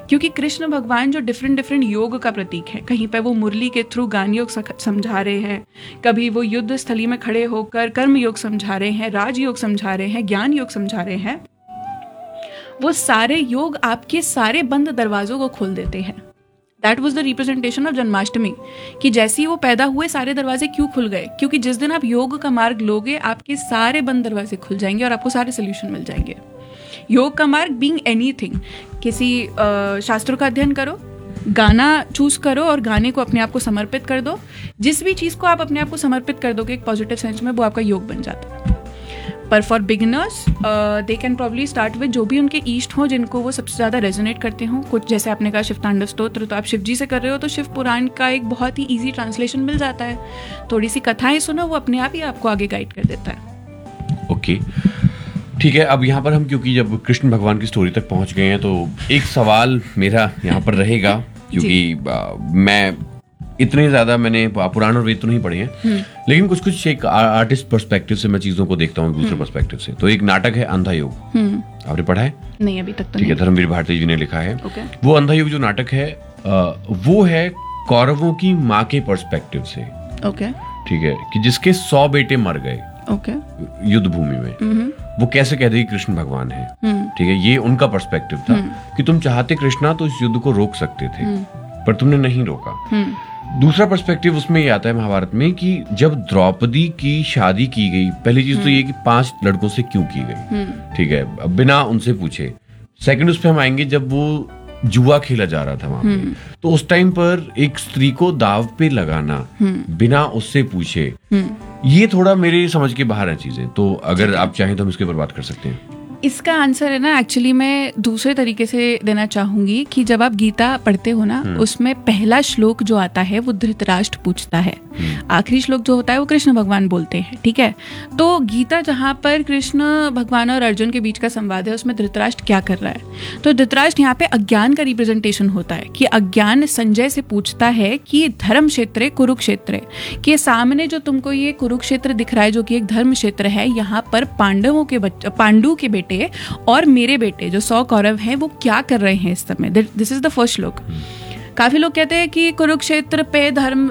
क्योंकि कृष्ण भगवान जो डिफरेंट डिफरेंट योग का प्रतीक है, कहीं पे वो मुरली के थ्रू ज्ञान योग समझा रहे हैं, कभी वो युद्ध स्थली में खड़े होकर कर्म योग समझा रहे हैं, राजयोग समझा रहे हैं, ज्ञान योग समझा रहे हैं, वो सारे योग आपके सारे बंद दरवाजों को खोल देते हैं। That was the representation of Janmashtami, कि जैसे ही वो पैदा हुए सारे दरवाजे क्यों खुल गए, क्योंकि जिस दिन आप योग का मार्ग लोगे आपके सारे बंद दरवाजे खुल जाएंगे और आपको सारे सोल्यूशन मिल जाएंगे। योग का मार्ग बीइंग एनीथिंग, किसी शास्त्रों का अध्ययन करो, गाना चूज करो और गाने को अपने आप को समर्पित कर दो। जिस भी चीज़ को आप अपने आप को समर्पित कर दोगे एक पॉजिटिव सेंस में, वो आपका योग बन जाता है। पर for beginners they can probably start with जो भी उनके ईष्ट हो, जिनको वो सबसे ज़्यादा रेजोनेट करते हो। कुछ जैसे आपने कहा शिव तांडव स्तोत्र, तो आप शिव जी से कर रहे हो तो शिव पुराण का एक बहुत ही ईजी ट्रांसलेशन मिल जाता है। थोड़ी सी कथाएं सुनो, वो अपने आप ही आपको आगे गाइड कर देता है। ओके, ठीक है। अब यहाँ पर हम क्योंकि जब कृष्ण भगवान की स्टोरी तक पहुँच गए हैं, तो एक सवाल मेरा यहाँ पर रहेगा, क्योंकि मैं इतने ज्यादा मैंने पुराण और वेद तो नहीं पढ़े हैं, लेकिन कुछ कुछ एक आर्टिस्ट पर्सपेक्टिव से मैं चीजों को देखता हूँ दूसरे पर्सपेक्टिव से। तो एक नाटक है अंधा योग, आपने पढ़ा है? नहीं, अभी तक तो ठीक है, धर्मवीर भारती जी ने लिखा है। वो अंधा योग जो नाटक है वो है कौरवों की माँ के पर्सपेक्टिव से। ठीक है, कि जिसके 100 बेटे मर गए युद्ध भूमि में, वो कैसे कहते कि कृष्ण भगवान है। ठीक है, ये उनका पर्सपेक्टिव था कि तुम चाहते कृष्णा तो इस युद्ध को रोक सकते थे, पर तुमने नहीं रोका। दूसरा पर्सपेक्टिव उसमें ये आता है महाभारत में कि जब द्रौपदी की शादी की गई, पहली चीज तो ये कि 5 लड़कों से क्यों की गई, ठीक है, बिना उनसे पूछे। सेकंड उस पे हम आएंगे जब वो जुआ खेला जा रहा था वहां पे, तो उस टाइम पर एक स्त्री को दाव पे लगाना बिना उससे पूछे, ये थोड़ा मेरे समझ के बाहर है चीजें। तो अगर आप चाहें तो हम इसके ऊपर बात कर सकते हैं। इसका आंसर है ना, एक्चुअली मैं दूसरे तरीके से देना चाहूंगी कि जब आप गीता पढ़ते हो ना, उसमें पहला श्लोक जो आता है वो धृतराष्ट्र पूछता है, आखिरी श्लोक जो होता है वो कृष्ण भगवान बोलते हैं। ठीक है, तो गीता जहाँ पर कृष्ण भगवान और अर्जुन के बीच का संवाद है, उसमें धृतराष्ट्र क्या कर रहा है? तो धृतराष्ट्र यहाँ पे अज्ञान का रिप्रेजेंटेशन होता है कि अज्ञान संजय से पूछता है कि धर्म क्षेत्र कुरुक्षेत्र के सामने जो तुमको ये कुरुक्षेत्र दिख रहा है, जो कि एक धर्म क्षेत्र है, यहाँ पर पांडु के बेटे और मेरे बेटे जो 100 कौरव हैं वो क्या कर रहे हैं इस समय। दिस इज द फर्स्ट श्लोक। काफी लोग कहते हैं कि कुरुक्षेत्र पे धर्म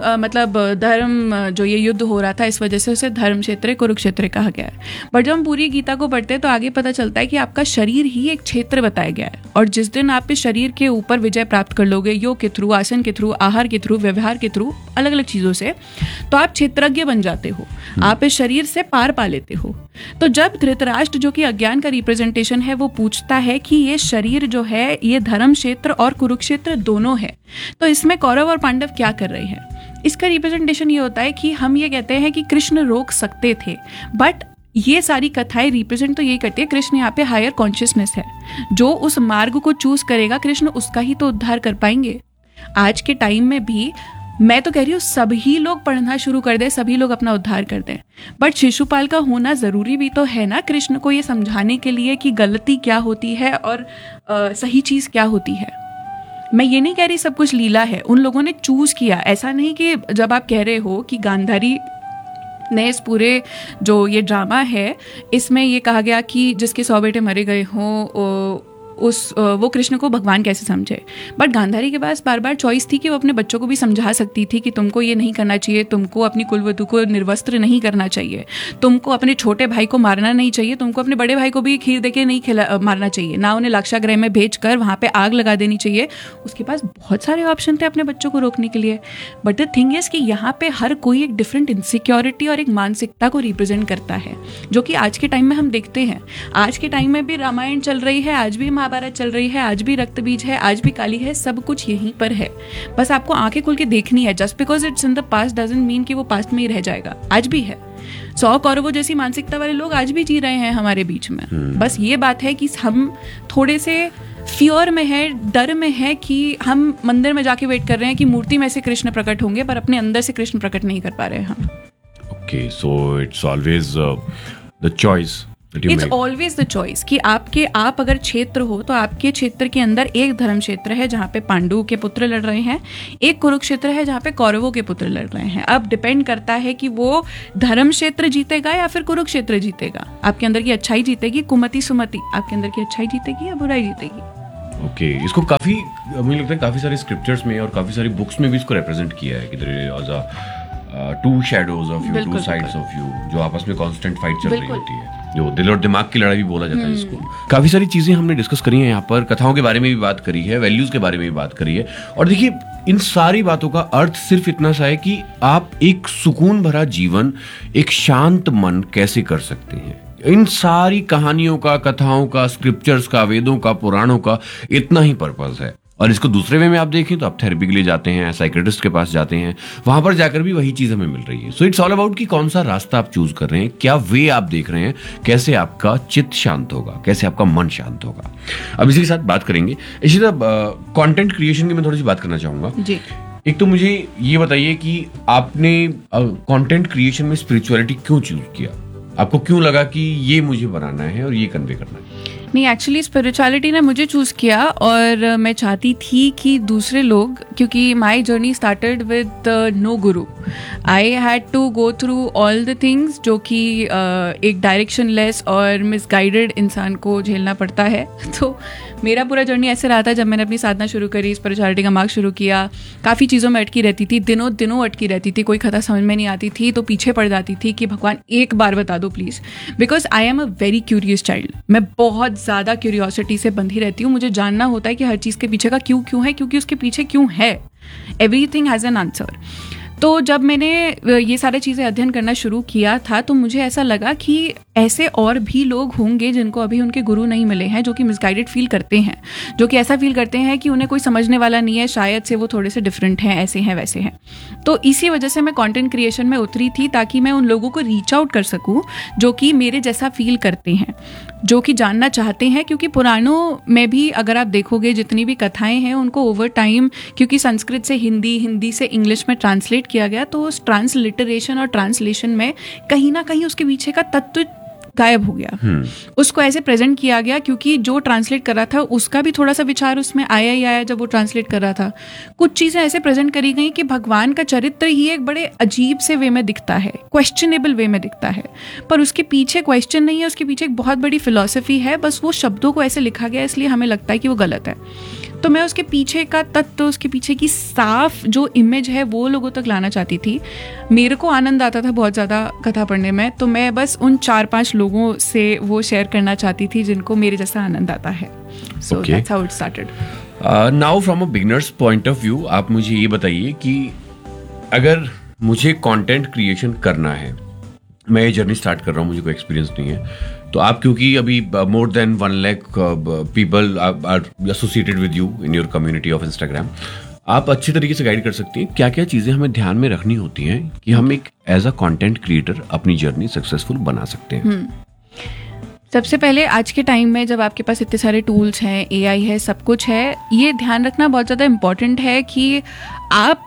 धर्म जो ये युद्ध हो रहा था इस वजह से उसे धर्म क्षेत्र कुरुक्षेत्र कहा गया है। बट जब हम पूरी गीता को पढ़ते हैं तो आगे पता चलता है कि आपका शरीर ही एक क्षेत्र बताया गया है, और जिस दिन आप इस शरीर के ऊपर विजय प्राप्त कर लोगे योग के थ्रू, आसन के थ्रू, आहार के थ्रू, व्यवहार के थ्रू, अलग अलग चीजों से, तो आप क्षेत्रज्ञ बन जाते हो, आप इस शरीर से पार पा लेते हो। तो जब धृतराष्ट्र जो कि अज्ञान का रिप्रेजेंटेशन है वो पूछता है कि ये शरीर जो है ये धर्म क्षेत्र और कुरुक्षेत्र दोनों है, तो इसमें कौरव और पांडव क्या कर रहे हैं? इसका रिप्रेजेंटेशन ये होता है कि हम ये कहते हैं कि कृष्ण रोक सकते थे, बट ये सारी कथाएं रिप्रेजेंट तो यही करती है, कृष्ण यहाँ पे हायर कॉन्शियसनेस है, जो उस मार्ग को चूज करेगा कृष्ण उसका ही तो उद्धार कर पाएंगे। आज के टाइम में भी मैं तो कह रही हूँ सभी लोग पढ़ना शुरू कर दें, सभी लोग अपना उद्धार कर दें, बट शिशुपाल का होना जरूरी भी तो है ना कृष्ण को ये समझाने के लिए कि गलती क्या होती है और सही चीज क्या होती है। मैं ये नहीं कह रही सब कुछ लीला है, उन लोगों ने चूज किया। ऐसा नहीं कि जब आप कह रहे हो कि गांधारी ने इस पूरे जो ये ड्रामा है इसमें ये कहा गया कि जिसके 100 बेटे मरे गए हों वो कृष्ण को भगवान कैसे समझे, बट गांधारी के पास बार बार चॉइस थी कि वो अपने बच्चों को भी समझा सकती थी कि तुमको ये नहीं करना चाहिए, तुमको अपनी कुलवधू को निर्वस्त्र नहीं करना चाहिए, तुमको अपने छोटे भाई को मारना नहीं चाहिए, तुमको अपने बड़े भाई को भी खीर देके नहीं मारना चाहिए, ना उन्हें लाक्षागृह में भेजकर वहां पे आग लगा देनी चाहिए। उसके पास बहुत सारे ऑप्शन थे अपने बच्चों को रोकने के लिए। बट द थिंग इज कि यहाँ पे हर कोई एक डिफरेंट इनसिक्योरिटी और एक मानसिकता को रिप्रेजेंट करता है, जो कि आज के टाइम में हम देखते हैं। आज के टाइम में भी रामायण चल रही है, आज भी महाभारत चल रही है, आज भी रक्त बीज है, आज भी काली है, सब कुछ यहीं पर है। बस आपको आंखें खोल के देखनी है। Just because it's in the past doesn't mean कि वो पास्ट में ही रह जाएगा, आज भी है। 100 कौरवों जैसी मानसिकता वाले लोग आज भी जी रहे हैं हमारे बीच में। बस ये बात है कि हम थोड़े से फियर में है, डर में है कि हम मंदिर में जाके वेट कर रहे हैं कि मूर्ति में से कृष्ण प्रकट होंगे, पर अपने अंदर से कृष्ण प्रकट नहीं कर पा रहे हैं हम। Okay, so it's always the choice. It's always the choice कि आप अगर क्षेत्र हो तो आपके क्षेत्र के अंदर एक धर्म क्षेत्र है जहाँ पे पांडु के पुत्र लड़ रहे हैं, एक कुरुक्षेत्र है जहाँ पे कौरवों के पुत्र लड़ रहे हैं। अब डिपेंड करता है कि वो धर्म क्षेत्र जीतेगा या फिर कुरुक्षेत्र जीतेगा। आपके अंदर की अच्छाई जीतेगी, कुमति सुमति, आपके अंदर की अच्छाई जीतेगी या बुराई जीतेगी। ओके, इसको काफी, मुझे लगता है काफी सारे स्क्रिप्चर्स में और काफी सारी बुक्स में भी इसको रिप्रेजेंट किया है कि to shadows of you, two sides of you, जो आपस में कांस्टेंट फाइट चल रही होती है, जो दिल और दिमाग की लड़ाई भी बोला जाता है इसको। काफी सारी चीजें हमने डिस्कस करी हैं यहाँ पर, कथाओं के बारे में भी बात करी है, वैल्यूज के बारे में भी बात करी है, और देखिए इन सारी बातों का अर्थ सिर्फ इतना सा है कि आप एक सुकून भरा जीवन, एक शांत मन कैसे कर सकते हैं। इन सारी कहानियों का, कथाओं का, स्क्रिप्चर्स का, वेदों का, पुराणों का इतना ही पर्पस है। और इसको दूसरे वे में आप देखें तो आप थेरेपी के लिए जाते हैं, साइकियाट्रिस्ट के पास जाते हैं, वहां पर जाकर भी वही चीज हमें मिल रही है। सो इट्स ऑल अबाउट कि कौन सा रास्ता आप चूज कर रहे हैं, क्या वे आप देख रहे हैं, कैसे आपका चित्त शांत होगा, कैसे आपका मन शांत होगा। अब इसी के साथ बात करेंगे इशिता, कंटेंट क्रिएशन की मैं थोड़ी सी बात करना चाहूंगा जी। एक तो मुझे ये बताइए कि आपने कंटेंट क्रिएशन में स्पिरिचुअलिटी क्यों चूज किया, आपको क्यों लगा कि ये मुझे बनाना है और ये कन्वे करना है? नहीं, एक्चुअली स्पिरिचुअलिटी ने मुझे चूज़ किया और मैं चाहती थी कि दूसरे लोग, क्योंकि my journey started with no Guru, I had to go through all the things जो कि एक डायरेक्शन लेस और मिसगाइडेड इंसान को झेलना पड़ता है। तो मेरा पूरा जर्नी ऐसे रहा था, जब मैंने अपनी साधना शुरू करी, स्पिरिचुअलिटी का मार्ग शुरू किया, काफ़ी चीज़ों में अटकी रहती थी, दिनों दिनों अटकी रहती थी, कोई कथा समझ में नहीं आती थी तो पीछे पड़ जाती थी कि भगवान एक बार बता दो please, because I am a very curious child. मैं बहुत ज़्यादा क्यूरियोसिटी से बंधी रहती हूँ, मुझे जानना होता है कि हर चीज़ के पीछे का क्यों है, क्योंकि उसके पीछे क्यों है, एवरीथिंग हैज़ एन आंसर। तो जब मैंने ये सारी चीज़ें अध्ययन करना शुरू किया था तो मुझे ऐसा लगा कि ऐसे और भी लोग होंगे जिनको अभी उनके गुरु नहीं मिले हैं, जो कि मिसगाइडेड फील करते हैं, जो कि ऐसा फील करते हैं कि उन्हें कोई समझने वाला नहीं है, शायद से वो थोड़े से डिफरेंट हैं, ऐसे हैं वैसे हैं। तो इसी वजह से मैं कंटेंट क्रिएशन में उतरी थी, ताकि मैं उन लोगों को रीच आउट कर सकूं जो कि मेरे जैसा फील करते हैं, जो कि जानना चाहते हैं। क्योंकि पुराणों में भी अगर आप देखोगे जितनी भी कथाएं हैं उनको ओवर टाइम, क्योंकि संस्कृत से हिंदी, हिंदी से इंग्लिश में ट्रांसलेट किया गया, तो उस ट्रांसलिटरेशन और ट्रांसलेशन में कहीं ना कहीं उसके पीछे का तत्व गायब हो गया। उसको ऐसे प्रेजेंट किया गया क्योंकि जो ट्रांसलेट कर रहा था उसका भी थोड़ा सा विचार उसमें आया ही आया जब वो ट्रांसलेट कर रहा था। कुछ चीज़ें ऐसे प्रेजेंट करी गई कि भगवान का चरित्र ही एक बड़े अजीब से वे में दिखता है, क्वेश्चनेबल वे में दिखता है, पर उसके पीछे क्वेश्चन नहीं है, उसके पीछे एक बहुत बड़ी फिलॉसफी है, बस वो शब्दों को ऐसे लिखा गया इसलिए हमें लगता है कि वो गलत है। तो मैं उसके पीछे का तत्व, उसके पीछे की साफ जो इमेज है वो लोगों तक लाना चाहती थी। मेरे को आनंद आता था बहुत ज़्यादा कथा पढ़ने में, तो मैं बस उन 4-5 लोगों से वो शेयर करना चाहती थी जिनको मेरे जैसा आनंद आता है। So that's how it started. Now from a beginners point of view, आप मुझे ये बताइए कि अगर मुझे कंटेंट क्रिएशन करना है, मैं ये जर्नी स्टार्ट कर रहा हूँ, मुझे कोई एक्सपीरियंस नहीं है, तो आप क्योंकि अभी more than 1 lakh people are associated with you in your community of Instagram, आप अच्छी तरीके से गाइड कर सकती हैं क्या क्या चीज़ें हमें ध्यान में रखनी होती हैं कि हम एक एज अ कंटेंट क्रिएटर अपनी जर्नी सक्सेसफुल बना सकते हैं। सबसे पहले आज के टाइम में जब आपके पास इतने सारे टूल्स हैं, AI है, सब कुछ है, ये ध्यान रखना बहुत ज़्यादा इम्पॉर्टेंट है कि आप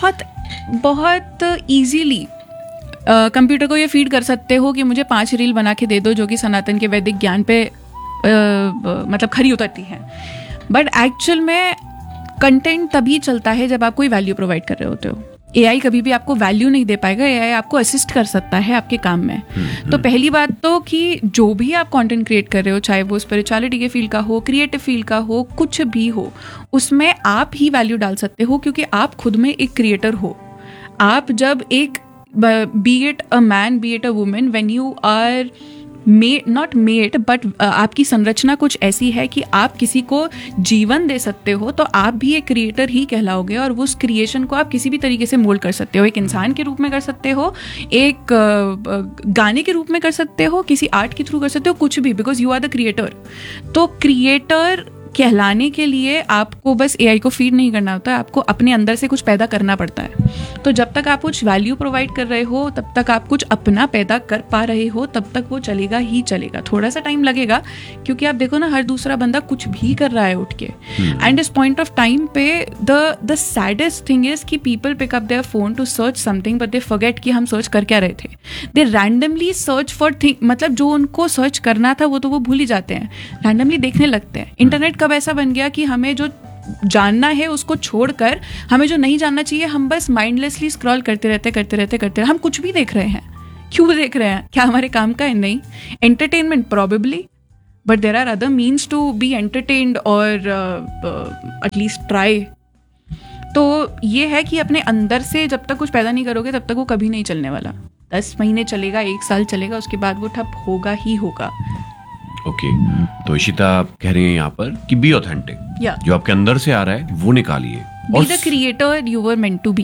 बहुत ईजीली कंप्यूटर को ये फीड कर सकते हो कि मुझे 5 रील बना के दे दो जो कि सनातन के वैदिक ज्ञान पे मतलब खरी उतरती है। बट एक्चुअल में कंटेंट तभी चलता है जब आप कोई वैल्यू प्रोवाइड कर रहे होते हो। AI कभी भी आपको वैल्यू नहीं दे पाएगा, AI आपको असिस्ट कर सकता है आपके काम में। तो पहली बात तो कि जो भी आप कंटेंट क्रिएट कर रहे हो, चाहे वो स्पिरिचुअलिटी के फील्ड का हो, क्रिएटिव फील्ड का हो, कुछ भी हो, उसमें आप ही वैल्यू डाल सकते हो क्योंकि आप खुद में एक क्रिएटर हो। आप जब एक be it a man, be it a woman, when you are not made but आपकी संरचना कुछ ऐसी है कि आप किसी को जीवन दे सकते हो, तो आप भी एक क्रिएटर ही कहलाओगे और उस क्रिएशन को आप किसी भी तरीके से मोल्ड कर सकते हो। एक इंसान के रूप में कर सकते हो, एक गाने के रूप में कर सकते हो, किसी आर्ट के थ्रू कर सकते हो, कुछ भी, because you are the creator. तो क्रिएटर कहलाने के लिए आपको बस AI को फीड नहीं करना होता है, आपको अपने अंदर से कुछ पैदा करना पड़ता है। तो जब तक आप कुछ वैल्यू प्रोवाइड कर रहे हो, तब तक आप कुछ अपना पैदा कर पा रहे हो, तब तक वो चलेगा ही चलेगा। थोड़ा सा टाइम लगेगा क्योंकि आप देखो ना, हर दूसरा बंदा कुछ भी कर रहा है उठ के, एंड इस पॉइंट ऑफ टाइम पे द सैडेस्ट थिंग इज कि people pick up their phone to search something but they forget कि हम सर्च कर क्या रहे थे। दे रैंडमली सर्च फॉर थिंग, मतलब जो उनको सर्च करना था वो तो वो भूल ही जाते हैं, रैंडमली देखने लगते हैं। इंटरनेट कब ऐसा बन गया कि हमें जो जानना है उसको छोड़कर हमें जो नहीं जानना चाहिए हम बस माइंडलेसली स्क्रॉल करते रहते। हम कुछ भी देख रहे हैं, क्यों देख रहे हैं? क्या हमारे काम का है? नहीं। Entertainment probably, but there are other means to be entertained और एटलीस्ट ट्राई। तो ये है कि अपने अंदर से जब तक कुछ पैदा नहीं करोगे तब तक वो कभी नहीं चलने वाला। 10 महीने चलेगा, 1 साल चलेगा, उसके बाद वो ठप होगा ही होगा। ओके, तो इशिता आप कह रही हैं यहाँ पर कि बी ऑथेंटिक, जो आपके अंदर से आ रहा है वो निकालिए। Be the creator you were meant to be.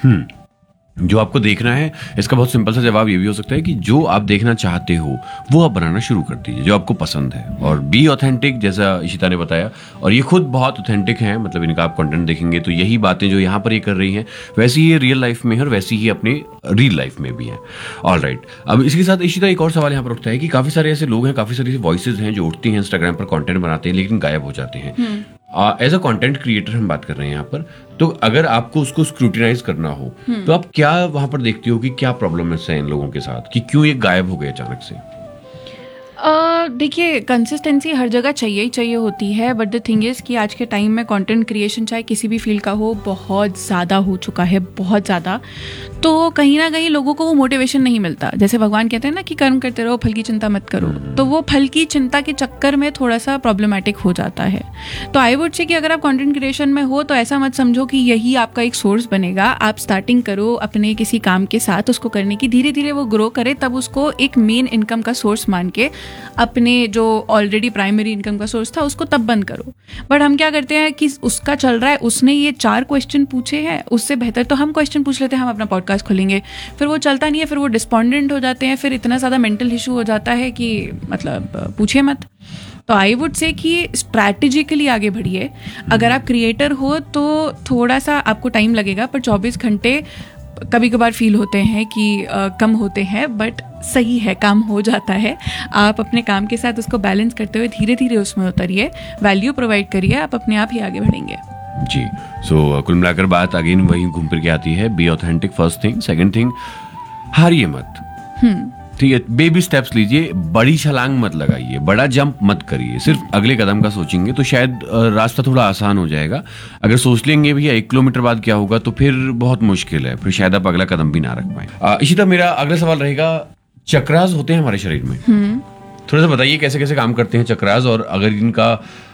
जो आपको देखना है, इसका बहुत सिंपल सा जवाब ये भी हो सकता है कि जो आप देखना चाहते हो वो आप बनाना शुरू कर दीजिए, जो आपको पसंद है। और बी ऑथेंटिक, जैसा इशिता ने बताया, और ये खुद बहुत ऑथेंटिक हैं, मतलब इनका आप कंटेंट देखेंगे तो यही बातें जो यहाँ पर ये कर रही हैं वैसी ही रियल लाइफ में है और वैसी ही अपने रियल लाइफ में भी है। ऑलराइट, अब इसके साथ इशिता एक और सवाल यहाँ पर उठता है कि काफी सारे ऐसे लोग हैं, काफी सारी वॉइसेज हैं जो उठती हैं इंस्टाग्राम पर, कंटेंट बनाते हैं लेकिन गायब हो जाते हैं। एज अ कंटेंट क्रिएटर हम बात कर रहे हैं यहाँ पर, तो अगर आपको उसको स्क्रूटिनाइज करना हो तो आप क्या वहां पर देखती हो कि क्या प्रॉब्लम है इन लोगों के साथ कि क्यों ये गायब हो गए अचानक से? देखिए, कंसिस्टेंसी हर जगह चाहिए ही चाहिए होती है, बट द थिंग इज़ कि आज के टाइम में कंटेंट क्रिएशन चाहे किसी भी फील्ड का हो बहुत ज़्यादा हो चुका है, बहुत ज़्यादा। तो कहीं ना कहीं लोगों को वो मोटिवेशन नहीं मिलता। जैसे भगवान कहते हैं ना कि कर्म करते रहो, फल की चिंता मत करो, तो वो फल की चिंता के चक्कर में थोड़ा सा प्रॉब्लमेटिक हो जाता है। तो आई वुड से कि अगर आप कंटेंट क्रिएशन में हो तो ऐसा मत समझो कि यही आपका एक सोर्स बनेगा। आप स्टार्टिंग करो अपने किसी काम के साथ, उसको करने की, धीरे धीरे वो ग्रो करे, तब उसको एक मेन इनकम का सोर्स मान के अपने जो ऑलरेडी प्राइमरी इनकम का सोर्स था उसको तब बंद करो। बट हम क्या करते हैं कि उसका चल रहा है, उसने ये 4 क्वेश्चन पूछे हैं, उससे बेहतर तो हम क्वेश्चन पूछ लेते हैं, हम अपना पॉडकास्ट खोलेंगे, फिर वो चलता नहीं है, फिर वो डिस्पॉन्डेंट हो जाते हैं, फिर इतना ज़्यादा मेंटल इशू हो जाता है कि मतलब पूछिए मत। तो आई वुड से कि स्ट्रैटेजिकली आगे बढ़िए। अगर आप क्रिएटर हो तो थोड़ा सा आपको टाइम लगेगा, पर 24 घंटे कभी कभार फील होते हैं कि कम होते हैं, बट सही है, काम हो जाता है। आप अपने काम के साथ उसको बैलेंस करते हुए धीरे धीरे उसमें उतरिए, वैल्यू प्रोवाइड करिए, आप अपने आप ही आगे बढ़ेंगे। जी, सो कुल मिलाकर बात अगेन वही घूम फिर के आती है, be authentic first thing. Second thing, हारिए मत, ठीक है, बेबी स्टेप्स लीजिए, बड़ी छलांग मत लगाइए, बड़ा जंप मत करिए, सिर्फ अगले कदम का सोचेंगे तो शायद रास्ता थोड़ा आसान हो जाएगा। अगर सोच लेंगे भैया 1 किलोमीटर बाद क्या होगा तो फिर बहुत मुश्किल है, फिर शायद आप अगला कदम भी ना रख पाए। इशिता, मेरा अगला सवाल रहेगा, चक्रास होते हैं हमारे शरीर में, थोड़ा सा बताइए कैसे कैसे काम करते हैं चक्रास, और अगर इनका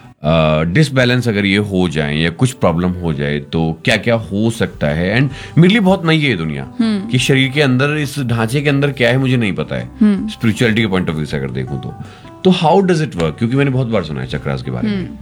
डिसबैलेंस अगर ये हो जाए या कुछ प्रॉब्लम हो जाए तो क्या क्या हो सकता है। एंड मेरे लिए बहुत नई है ये दुनिया कि शरीर के अंदर, इस ढांचे के अंदर क्या है मुझे नहीं पता है, स्पिरिचुअलिटी के पॉइंट ऑफ व्यू से अगर देखूं तो हाउ डज इट वर्क, क्योंकि मैंने बहुत बार सुना है चक्रास के बारे में।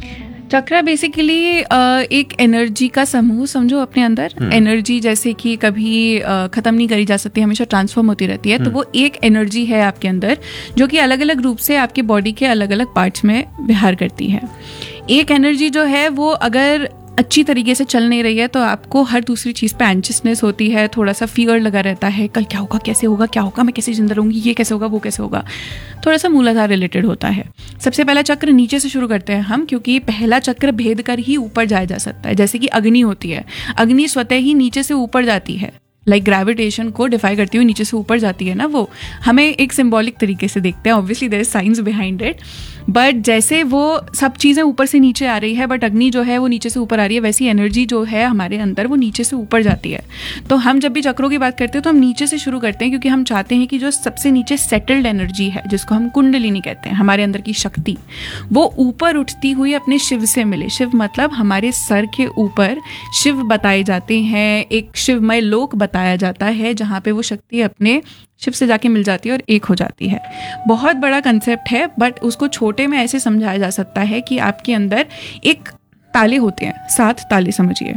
चक्रा बेसिकली एक एनर्जी का समूह समझो अपने अंदर। एनर्जी जैसे कि कभी खत्म नहीं करी जा सकती, हमेशा ट्रांसफॉर्म होती रहती है। तो वो एक एनर्जी है आपके अंदर जो कि अलग अलग रूप से आपके बॉडी के अलग अलग पार्ट्स में विहार करती है। एक एनर्जी जो है वो अगर अच्छी तरीके से चल नहीं रही है तो आपको हर दूसरी चीज़ पे एंशियसनेस होती है, थोड़ा सा फियर लगा रहता है, कल क्या होगा, कैसे होगा, क्या होगा, मैं कैसे जिंदा रहूंगी, ये कैसे होगा, वो कैसे होगा, थोड़ा सा मूलाधार रिलेटेड होता है। सबसे पहला चक्र नीचे से शुरू करते हैं हम, क्योंकि पहला चक्र भेद कर ही ऊपर जाया जा सकता है। जैसे कि अग्नि होती है, अग्नि स्वतः ही नीचे से ऊपर जाती है, लाइक ग्रेविटेशन को डिफाई करती हुई नीचे से ऊपर जाती है ना, वो हमें एक सिंबॉलिक तरीके से देखते हैं। Obviously there is science behind it, but जैसे वो सब चीज़ें ऊपर से नीचे आ रही है, बट अग्नि जो है वो नीचे से ऊपर आ रही है, वैसी एनर्जी जो है हमारे अंदर वो नीचे से ऊपर जाती है। तो हम जब भी चक्रों की बात करते हैं तो हम नीचे से शुरू करते हैं, क्योंकि हम चाहते हैं कि जो सबसे नीचे सेटल्ड एनर्जी है, जिसको हम कुंडलिनी कहते हैं, हमारे अंदर की शक्ति, वो ऊपर उठती हुई अपने शिव से मिले। शिव मतलब हमारे सर के ऊपर शिव बताए जाते हैं, एक शिवमय लोक बताया जाता है जहाँ पे वो शक्ति अपने शिव से जाके मिल जाती है और एक हो जाती है। बहुत बड़ा कंसेप्ट है, बट उसको छोटे में ऐसे समझाया जा सकता है कि आपके अंदर एक ताले होते हैं, 7 ताले समझिए,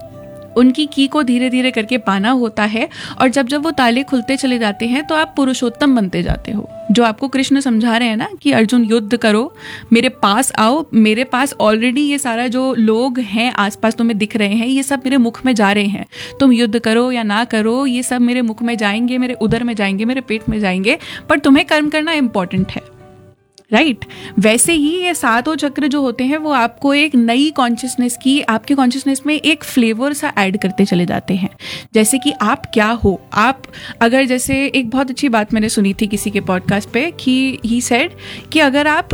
उनकी की को धीरे धीरे करके पाना होता है, और जब जब वो ताले खुलते चले जाते हैं तो आप पुरुषोत्तम बनते जाते हो। जो आपको कृष्ण समझा रहे हैं ना कि अर्जुन युद्ध करो, मेरे पास आओ, मेरे पास ऑलरेडी ये सारा जो लोग हैं आसपास तुम्हें दिख रहे हैं, ये सब मेरे मुख में जा रहे हैं, तुम युद्ध करो या ना करो, ये सब मेरे मुख में जाएंगे, मेरे उदर में जाएंगे, मेरे पेट में जाएंगे, पर तुम्हें कर्म करना इंपॉर्टेंट है, राइट। वैसे ही ये 7 चक्र जो होते हैं वो आपको एक नई कॉन्शियसनेस की, आपके कॉन्शियसनेस में एक फ्लेवर सा ऐड करते चले जाते हैं। जैसे कि आप क्या हो, आप अगर, जैसे एक बहुत अच्छी बात मैंने सुनी थी किसी के पॉडकास्ट पे कि ही सेड कि अगर आप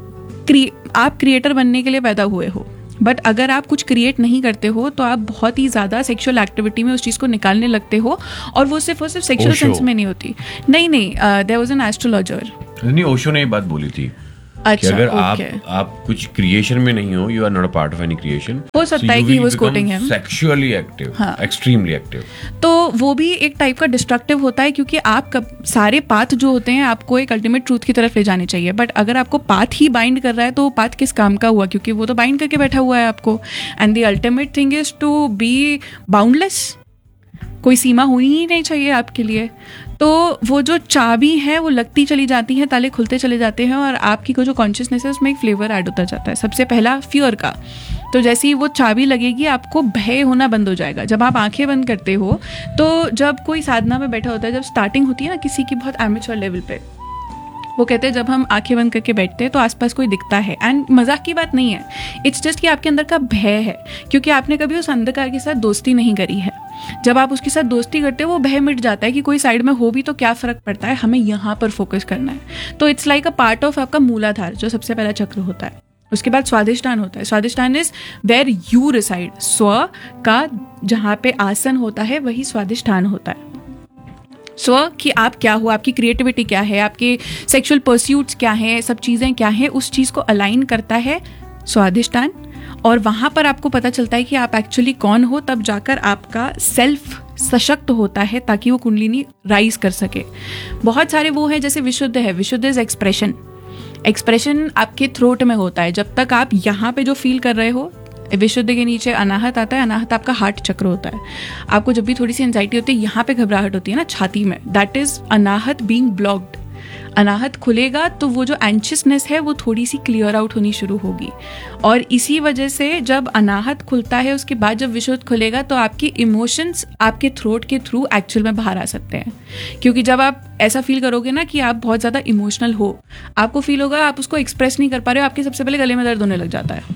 क्रिएटर बनने के लिए पैदा हुए हो, बट अगर आप कुछ क्रिएट नहीं करते हो तो आप बहुत ही ज़्यादा सेक्सुअल एक्टिविटी में उस चीज़ को निकालने लगते हो, और वो सिर्फ सेक्सुअल सेंस में नहीं होती। नहीं, देयर वाज एन एस्ट्रोलॉजर, नहीं, ओशो ने ये बात बोली थी, कि अगर आप कुछ क्रिएशन में नहीं हो, you are not a part of any creation, हो सकता है कि वो कोटिंग है सेक्सुअली एक्टिव, एक्सट्रीमली एक्टिव, तो वो भी एक टाइप का डिस्ट्रक्टिव होता है, क्योंकि आप सारे पाथ जो होते हैं आपको एक अल्टीमेट ट्रूथ की तरफ ले जाने चाहिए, बट अगर आपको पाथ ही बाइंड कर रहा है तो वो पाथ किस काम का हुआ, क्योंकि वो तो बाइंड करके बैठा हुआ है आपको। And the ultimate thing is to be boundless, कोई सीमा होनी ही नहीं चाहिए आपके लिए। तो वो जो चाबी है वो लगती चली जाती है, ताले खुलते चले जाते हैं, और आपकी को जो कॉन्शियसनेस है उसमें एक फ्लेवर ऐड होता जाता है। सबसे पहला फियर का, तो जैसे ही वो चाबी लगेगी आपको भय होना बंद हो जाएगा। जब आप आंखें बंद करते हो, तो जब कोई साधना में बैठा होता है, जब स्टार्टिंग होती है ना किसी की बहुत एमेच्योर लेवल पे, वो कहते हैं जब हम आंखें बंद करके बैठते हैं तो आसपास कोई दिखता है, एंड मजाक की बात नहीं है, इट्स जस्ट कि आपके अंदर का भय है, क्योंकि आपने कभी उस अंधकार के साथ दोस्ती नहीं करी है। जब आप उसके साथ दोस्ती करते हो वो भय मिट जाता है कि कोई साइड में हो भी तो क्या फर्क पड़ता है, हमें यहाँ पर फोकस करना है। तो it's like a part of आपका मूलाधार, जो सबसे पहला चक्र होता है। उसके बाद स्वादिष्टान होता है। Swadhisthana is where you reside, स्व का जहाँ पे आसन होता है वही स्वादिष्टान होता है। स्व कि आप क्या हो, आपकी क्रिएटिविटी क्या है, आपके सेक्सुअल परस्यूट्स क्या हैं, सब चीज़ें क्या हैं, उस चीज़ को अलाइन करता है स्वादिष्टान, और वहाँ पर आपको पता चलता है कि आप एक्चुअली कौन हो। तब जाकर आपका सेल्फ सशक्त होता है ताकि वो कुंडलिनी राइज कर सके। बहुत सारे वो है, जैसे विशुद्ध है, विशुद्ध इज एक्सप्रेशन। एक्सप्रेशन आपके थ्रोट में होता है, जब तक आप यहाँ पे जो फील कर रहे हो। विशुद्ध के नीचे अनाहत आता है, अनाहत आपका हार्ट चक्र होता है। आपको जब भी थोड़ी सी एंजाइटी होती है, यहाँ पे घबराहट होती है ना छाती में, that is Anahat being blocked. अनाहत खुलेगा तो वो जो एंशियसनेस है वो थोड़ी सी क्लियर आउट होनी शुरू होगी, और इसी वजह से जब अनाहत खुलता है उसके बाद जब विशुद्ध खुलेगा तो आपके इमोशंस आपके थ्रोट के थ्रू एक्चुअल में बाहर आ सकते हैं। क्योंकि जब आप ऐसा फील करोगे ना कि आप बहुत ज़्यादा इमोशनल हो, आपको फील होगा आप उसको एक्सप्रेस नहीं कर पा रहे हो, आपके सबसे पहले गले में दर्द होने लग जाता है।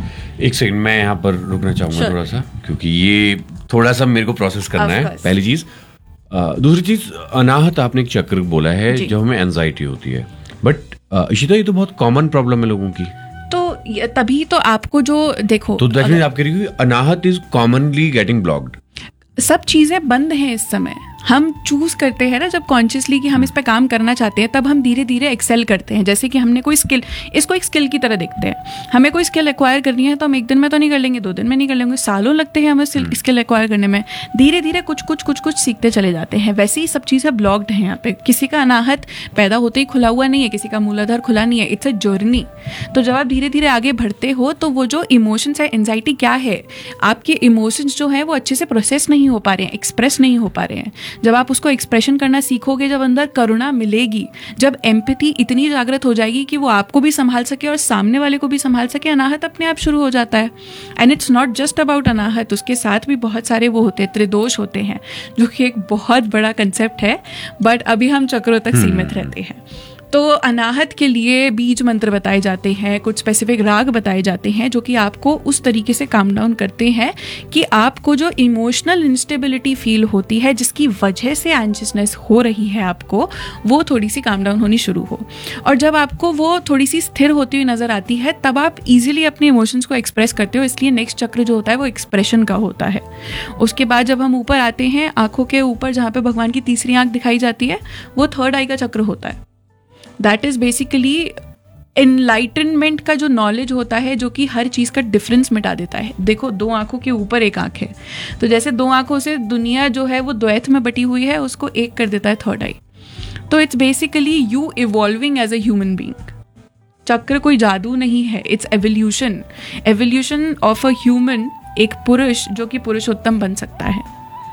एक सेकंड, मैं यहाँ पर रुकना चाहूँगा थोड़ा सा, क्योंकि ये थोड़ा सा मेरे को प्रोसेस करना है, पहली चीज़। दूसरी चीज, अनाहत आपने एक चक्र बोला है जब हमें एंजाइटी होती है, बट इशिता ये तो बहुत कॉमन प्रॉब्लम है लोगों की। तो तभी तो आपको जो देखो, तो दैट मींस आप कह रही हो अनाहत इज कॉमनली गेटिंग ब्लॉक्ड। सब चीजें बंद हैं इस समय। हम चूज करते हैं ना जब कॉन्शियसली कि हम इस पे काम करना चाहते हैं, तब हम धीरे धीरे एक्सेल करते हैं। जैसे कि हमने कोई स्किल, इसको एक स्किल की तरह देखते हैं। हमें कोई स्किल एक्वायर करनी है तो हम एक दिन में तो नहीं कर लेंगे, 2 दिन में नहीं कर लेंगे, सालों लगते हैं हमें स्किल एक्वायर करने में। धीरे धीरे कुछ सीखते चले जाते हैं। वैसे ही सब चीज़ें ब्लॉक्ड हैं यहाँ पे। किसी का अनाहत पैदा होते ही खुला हुआ नहीं है, किसी का मूलाधार खुला नहीं है, इट्स अ जर्नी। तो जब आप धीरे धीरे आगे बढ़ते हो तो वो जो इमोशंस है, एंजाइटी क्या है, आपके इमोशंस जो है वो अच्छे से प्रोसेस नहीं हो पा रहे हैं, एक्सप्रेस नहीं हो पा रहे हैं। जब आप उसको एक्सप्रेशन करना सीखोगे, जब अंदर करुणा मिलेगी, जब एम्पैथी इतनी जागृत हो जाएगी कि वो आपको भी संभाल सके और सामने वाले को भी संभाल सके, अनाहत अपने आप शुरू हो जाता है। And it's not just about अनाहत, उसके साथ भी बहुत सारे वो होते हैं, त्रिदोष होते हैं, जो कि एक बहुत बड़ा कंसेप्ट है, बट अभी हम चक्रों तक सीमित रहते हैं। तो अनाहत के लिए बीज मंत्र बताए जाते हैं, कुछ स्पेसिफिक राग बताए जाते हैं जो कि आपको उस तरीके से काम डाउन करते हैं कि आपको जो इमोशनल इंस्टेबिलिटी फील होती है, जिसकी वजह से एंशियसनेस हो रही है आपको, वो थोड़ी सी काम डाउन होनी शुरू हो। और जब आपको वो थोड़ी सी स्थिर होती हुई नजर आती है, तब आप इजीली अपने इमोशंस को एक्सप्रेस करते हो। इसलिए नेक्स्ट चक्र जो होता है वो एक्सप्रेशन का होता है। उसके बाद जब हम ऊपर आते हैं, आंखों के ऊपर जहाँ पे भगवान की तीसरी आंख दिखाई जाती है, वो थर्ड आई का चक्र होता है। दैट इज बेसिकली एनलाइटनमेंट का जो नॉलेज होता है, जो कि हर चीज़ का डिफरेंस मिटा देता है। देखो, 2 आंखों के ऊपर एक आंख है, तो जैसे 2 आंखों से दुनिया जो है वो द्वैत में बटी हुई है, उसको एक कर देता है थर्ड आई। तो it's basically you evolving as a human being. चक्र कोई जादू नहीं है, it's evolution of a human, एक पुरुष जो कि पुरुषोत्तम बन सकता है।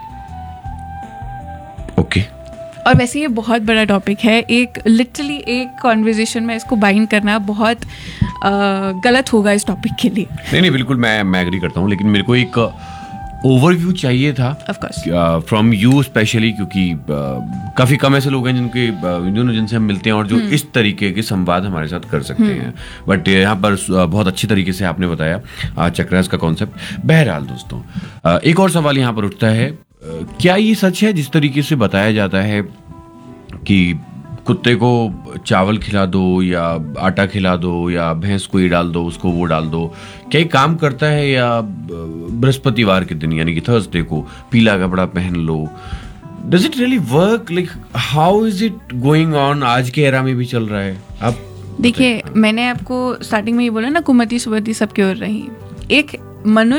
ओके। और वैसे ये बहुत बड़ा टॉपिक है, एक लिटरली एक कॉन्वर्जेशन में इसको बाइंड करना बहुत गलत होगा इस टॉपिक के लिए। नहीं, बिल्कुल मैं एग्री करता हूँ, लेकिन मेरे को एक ओवरव्यू चाहिए था फ्रॉम यू स्पेशली, क्योंकि काफ़ी कम ऐसे लोग हैं जिनसे हम मिलते हैं और जो इस तरीके के संवाद हमारे साथ कर सकते हैं। बट यहाँ पर बहुत अच्छी तरीके से आपने बताया चक्रास का कॉन्सेप्ट। बहरहाल दोस्तों, एक और सवाल यहाँ पर उठता है, क्या ये सच है जिस तरीके से बताया जाता है कि कुत्ते को चावल खिला दो या आटा खिला दो या भैंस को ये डाल दो, उसको वो डाल दो, क्या ये काम करता है? या बृहस्पतिवार के दिन यानी कि थर्सडे को पीला कपड़ा पहन लो, does it really work? Like how is it going on? आज के एरा में भी चल रहा है। आप देखिए, मैंने आपको स्टार्टिंग में ये बोला ना, कुमति सुमति सबकी ओर रही। एक मनुष्य